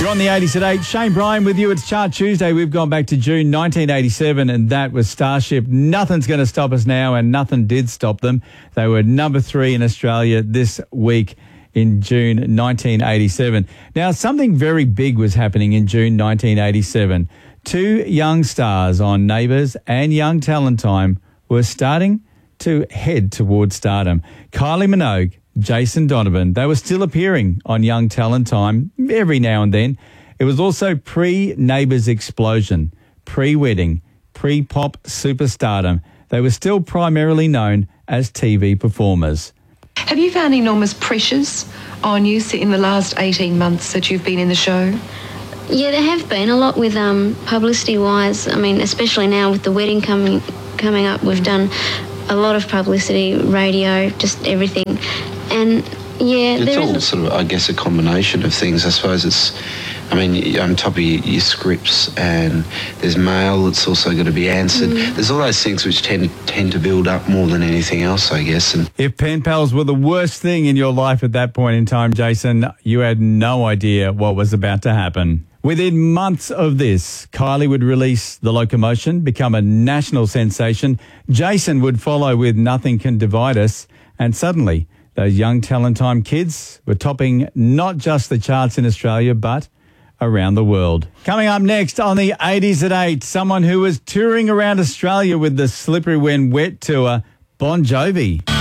You're on the 80s at 8. Shane Bryan with you. It's Chart Tuesday. We've gone back to June 1987, and that was Starship. Nothing's going to stop us now, and nothing did stop them. They were number 3 in Australia this week in June 1987. Now, something very big was happening in June 1987. Two young stars on Neighbours and Young Talent Time were starting to head towards stardom. Kylie Minogue, Jason Donovan, they were still appearing on Young Talent Time every now and then. It was also pre-Neighbours explosion, pre-wedding, pre-pop superstardom. They were still primarily known as TV performers. Have you found enormous pressures on you in the last 18 months that you've been in the show? Yeah, there have been a lot with publicity-wise. I mean, especially now with the wedding coming up, we've done a lot of publicity, radio, just everything. And yeah, it's all sort of, I guess, a combination of things. I suppose it's, I mean, on top of your scripts, and there's mail that's also got to be answered. There's all those things which tend to build up more than anything else, I guess. And if pen pals were the worst thing in your life at that point in time, Jason, you had no idea what was about to happen. Within months of this, Kylie would release The Locomotion, become a national sensation. Jason would follow with Nothing Can Divide Us. And suddenly, those Young Talent Time kids were topping not just the charts in Australia, but around the world. Coming up next on the 80s at 8, someone who was touring around Australia with the Slippery When Wet tour, Bon Jovi.